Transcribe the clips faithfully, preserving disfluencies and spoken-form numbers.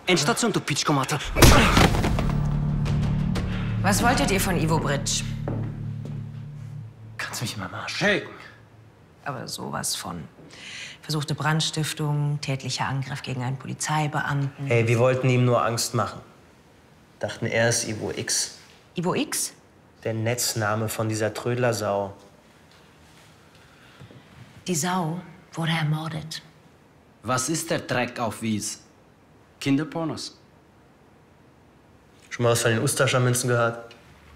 Endstation, du Pitschkomater. Was wolltet ihr von Ivo Britsch? Kannst mich immer mal Hey! Aber sowas von. Versuchte Brandstiftung, tätlicher Angriff gegen einen Polizeibeamten. Hey, wir wollten ihm nur Angst machen. Dachten, er ist Ivo X. Ivo X? Der Netzname von dieser Trödlersau. Die Sau wurde ermordet. Was ist der Dreck auf Wies? Kinderpornos? Schon mal was von den Ustascher Münzen gehört?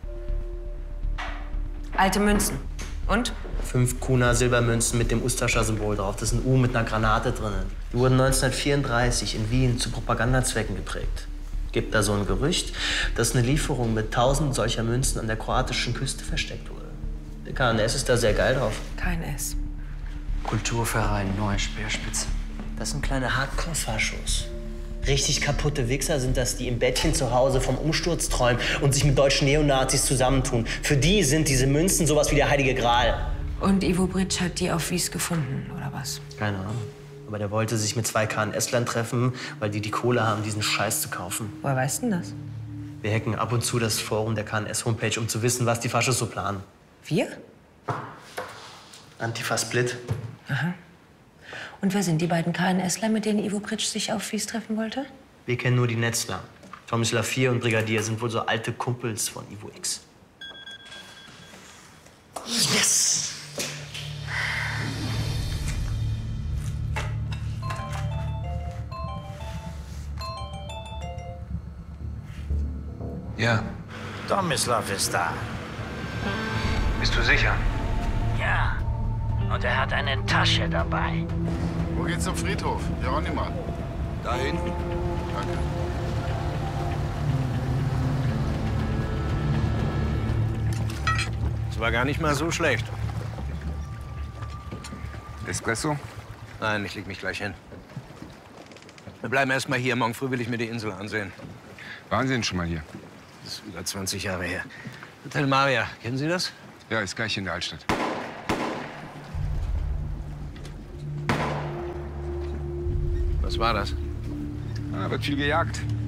Alte Münzen. Und? Fünf Kuna Silbermünzen mit dem Ustascher Symbol drauf. Das ist ein U mit einer Granate drinnen. Die wurden neunzehnhundertvierunddreißig in Wien zu Propagandazwecken geprägt. Gibt da so ein Gerücht, dass eine Lieferung mit tausend solcher Münzen an der kroatischen Küste versteckt wurde. Der K N S ist da sehr geil drauf. Kein S. Kulturverein, neue Speerspitze. Das sind kleine Hardcore-Faschos. Richtig kaputte Wichser sind das, die im Bettchen zu Hause vom Umsturz träumen und sich mit deutschen Neonazis zusammentun. Für die sind diese Münzen sowas wie der Heilige Gral. Und Ivo Britsch hat die auf Wies gefunden, oder was? Keine Ahnung. Aber der wollte sich mit zwei K N S-Lern treffen, weil die die Kohle haben, diesen Scheiß zu kaufen. Woher weißt denn das? Wir hacken ab und zu das Forum der K N S-Homepage, um zu wissen, was die Faschos so planen. Wir? Antifa-Split. Aha. Und wer sind die beiden K N S-ler, mit denen Ivo Britsch sich auf Wies treffen wollte? Wir kennen nur die Netzler. Tomislav vier und Brigadier sind wohl so alte Kumpels von Ivo X. Yes! Ja. Tomislav ist da. Bist du sicher? Ja. Und er hat eine Tasche dabei. Wo geht's zum Friedhof? Jeroniman. Da hinten. Danke. Das war gar nicht mal so schlecht. Espresso? Nein, ich leg mich gleich hin. Wir bleiben erst mal hier. Morgen früh will ich mir die Insel ansehen. Waren Sie denn schon mal hier? Das ist über zwanzig Jahre her. Hotel Maria, kennen Sie das? Ja, ist gleich in der Altstadt. Was war das? Ah, wird viel gejagt.